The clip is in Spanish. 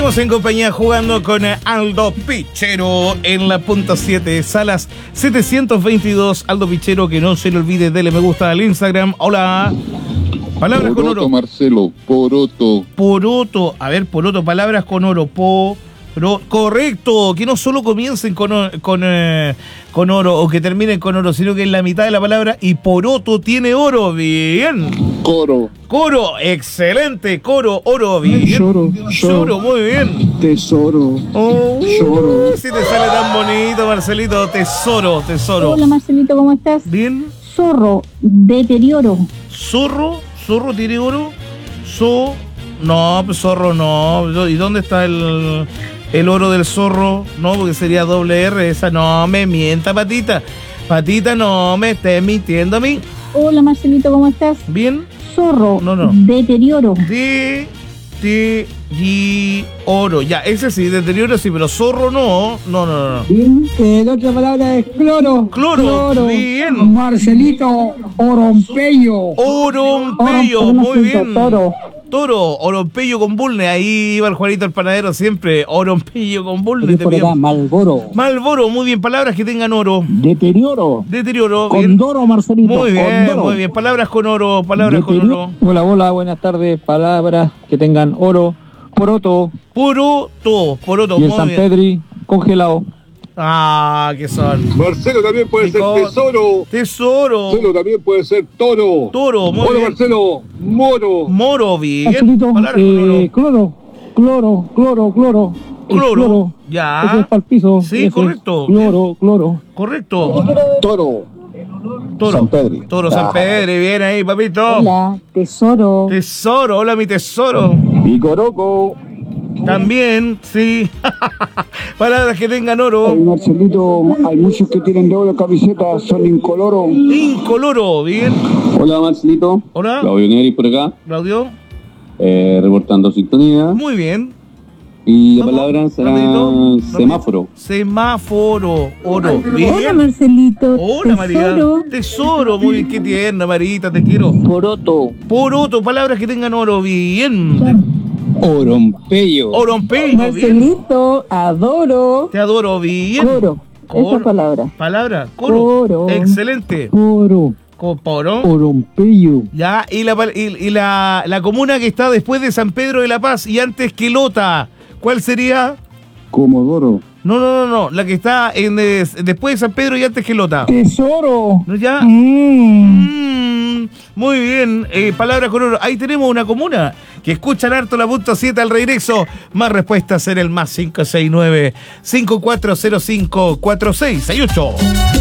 Seguimos en compañía jugando con Aldo Pichero en la punta 7, salas 722. Aldo Pichero, que no se le olvide, dele me gusta al Instagram. Hola. Palabras poroto, con oro. Marcelo, poroto. Poroto. A ver, poroto, palabras con oro. Correcto, que no solo comiencen con oro o que terminen con oro, sino que en la mitad de la palabra y poroto tiene oro. Bien. Coro. Coro, excelente. Coro, oro, bien. Lloro, muy bien. Tesoro. Lloro. Si te sale tan bonito, Marcelito. Tesoro. Hola, Marcelito, ¿cómo estás? Bien. Zorro, deterioro. Zorro tiene oro. No, pues zorro no. ¿Y dónde está el oro del zorro? No, porque sería doble R. Esa no me mienta, Patita. Patita, no me estés mintiendo a mí. Hola, Marcelito, ¿cómo estás? Bien. Zorro, No. deterioro. Oro. Ya, ese sí, deterioro sí, pero zorro no. No. La otra palabra es cloro. Cloro. Bien. Marcelito, orompeyo. Orompeyo, muy bien. Toro. Orompeyo con bulne. Ahí iba el Juanito el panadero siempre. Orompeyo con bulne. Malboro, muy bien. Palabras que tengan oro. Deterioro. Bien. Condoro, Marcelito. Muy bien. Palabras con oro. Con oro. Hola, buenas tardes. Palabras que tengan oro. Poroto. Poroto. Y el muy San bien. Pedri congelado. Ah, ¿qué son? Marcelo también puede ser tesoro. Tesoro. Marcelo también puede ser toro. Toro, muy Hola, bien. Marcelo, moro. Moro, bien. Marcelito, Palabras con oro. cloro. Cloro. Ya. Ese es para el piso. Sí, Ese correcto. Cloro. Correcto. Toro. San Pedro. Toro San Pedro, bien ahí, papito. Hola, tesoro. Tesoro, hola mi tesoro. Picoroco. También, sí. Palabras que tengan oro. Marcelito, hay muchos que tienen doble camiseta, son incoloro. Incoloro, bien. Hola Marcelito. Hola. Claudio Neri por acá, Claudio. reportando sintonía. Muy bien. Y la Vamos, palabra será rapidito. semáforo. Semáforo, oro. Bien. Hola, Marcelito. Hola, María. Tesoro, muy bien, qué tierna, Marita, te quiero. Poroto, palabras que tengan oro, bien. Orompeyo. Orompeyo, bien. Marcelito, adoro. Te adoro, bien. Coro. Esa palabra. Palabra, coro. Coro. Excelente. Poro. Poro. Orompeyo. Ya, y la comuna que está después de San Pedro de la Paz y antes que Lota, ¿cuál sería? Comodoro. No, la que está después de San Pedro y antes que Lota. Tesoro. ¿No ya? Muy bien, palabras con oro. Ahí tenemos una comuna que escuchan harto la punta 7 al regreso. Más respuestas en el más 569 5405 4668.